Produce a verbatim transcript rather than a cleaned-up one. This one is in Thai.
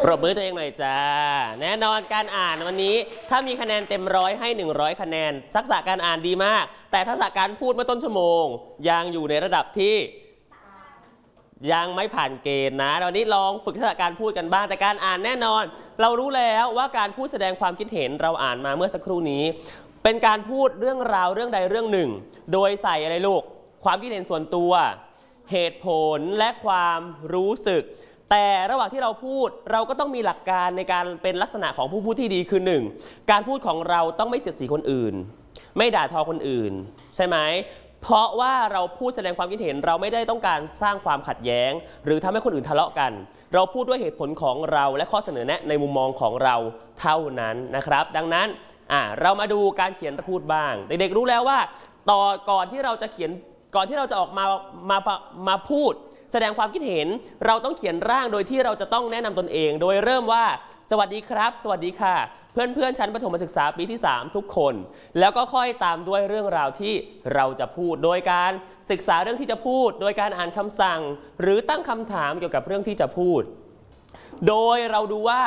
ปรบมือตัวเองหน่อยจ้าแน่นอนการอ่านวันนี้ถ้ามีคะแนนเต็มร้อยให้หนึ่งร้อยคะแนนทักษะการอ่านดีมากแต่ทักษะการพูดเมื่อต้นชั่วโมงยังอยู่ในระดับที่ยังไม่ผ่านเกณฑ์นะวันนี้ลองฝึกทักษะการพูดกันบ้างแต่การอ่านแน่นอนเรารู้แล้วว่าการพูดแสดงความคิดเห็นเราอ่านมาเมื่อสักครู่นี้เป็นการพูดเรื่องราวเรื่องใดเรื่องหนึ่งโดยใส่อะไรลูกความคิดเห็นส่วนตัวเหตุผลและความรู้สึกแต่ระหว่างที่เราพูดเราก็ต้องมีหลักการในการเป็นลักษณะของผู้พูดที่ดีคือหนึ่งการพูดของเราต้องไม่เสียดสีคนอื่นไม่ด่าทอคนอื่นใช่ไหมเพราะว่าเราพูดแสดงความคิดเห็นเราไม่ได้ต้องการสร้างความขัดแย้งหรือทำให้คนอื่นทะเลาะกันเราพูดด้วยเหตุผลของเราและข้อเสนอแนะในมุมมองของเราเท่านั้นนะครับดังนั้นอ่าเรามาดูการเขียนพูดบ้างเด็กๆรู้แล้วว่าต่อก่อนที่เราจะเขียนก่อนที่เราจะออกมามามาพูดแสดงความคิดเห็นเราต้องเขียนร่างโดยที่เราจะต้องแนะนำตนเองโดยเริ่มว่าสวัสดีครับสวัสดีค่ะเพื่อนๆชั้นประถมศึกษาปีที่สามทุกคนแล้วก็ค่อยตามด้วยเรื่องราวที่เราจะพูดโดยการศึกษาเรื่องที่จะพูดโดยการอ่านคำสั่งหรือตั้งคำถามเกี่ยวกับเรื่องที่จะพูดโดยเราดูว่า